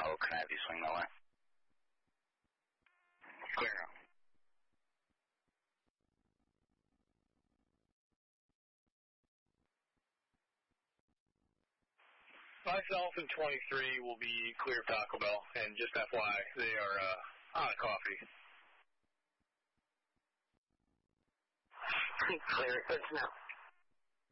can I have you swing that way? Clear now. Myself and 23 will be clear of Taco Bell, and just FYI, they are out of coffee. Clear, good to know.